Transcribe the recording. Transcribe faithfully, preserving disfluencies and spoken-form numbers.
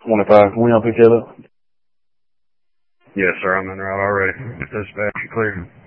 twenty-five. Can we help pick that up? Yes, sir. I'm en route already. Dispatch, clear.